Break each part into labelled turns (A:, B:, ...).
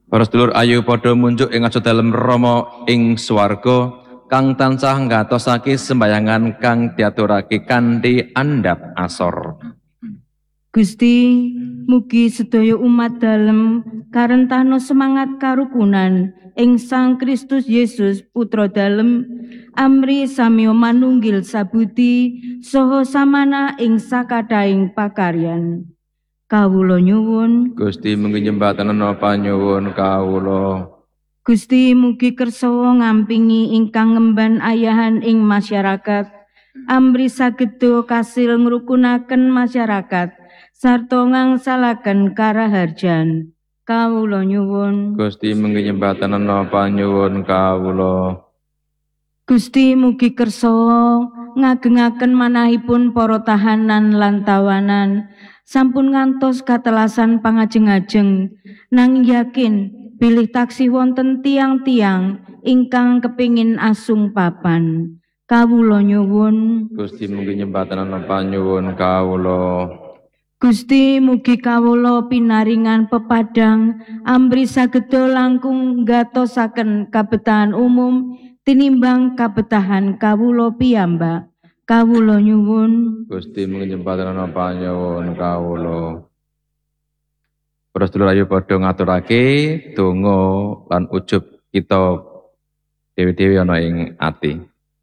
A: Para sedulur ayu padha munjuk ing aja dalem Rama ing swarga kang tansah ngatosake sembayangan kang diaturake kanthi andhap asor.
B: Gusti, mugi sedaya umat dalem karentahna semangat karukunan ing Sang Kristus Yesus Putra dalem amri samiya manunggil sabudi saha samana ing sakadahing pakaryan. Kawula nyuwun,
A: Gusti mugi nyembatanana panyuwun kawula.
B: Gusti mugi kersa ngampingi ingkang ngemban ayahan ing masyarakat, amri sageda kasil ngrukunaken masyarakat sarta ngangsalaken karaharjan. Kawula nyuwun,
A: Gusti mugi nyembatanana panyuwun kawula.
B: Gusti mugi kersa ngagengaken manahipun para tahanan lan tawanan sampun ngantos katelasan pangajeng-ajeng nang yakin bilih taksih wonten tiang-tiang ingkang kepingin asung papan. Kawula nyuwun,
A: Gusti mugi nyembatanana panyuwun kawula.
B: Gusti mugi kawula pinaringan pepadang amri sageda langkung ngatosaken kabetahan umum tinimbang kabetahan kawula piyambak. Kawula nyuwun,
A: Gusti mugi nyembatanana panyuwun kawula. Para sedulur ayu padha ngaturake donga lan ujub kita dewi-dewi ana ing ati.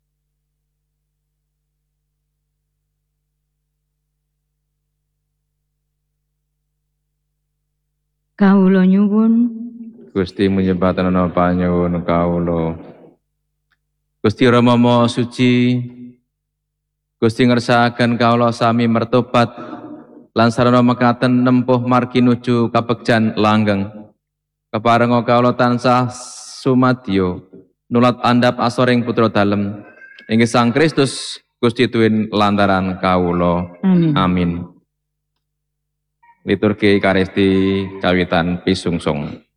B: kawula nyuwun,
A: Gusti menyembatanana panyuwun kawula. Gusti Rama Maha Suci, Gusti ngersakaken kawula sami mertobat lan sarana mekaten nempuh margi nuju kabegjan langgeng. Keparenga kawula tansah sumadyo nulat andhap asoring putra dalem inggih Sang Kristus Gusti tuwin lantaran kawula. Amin. Liturgi Ekaristi kawitan pisungsung.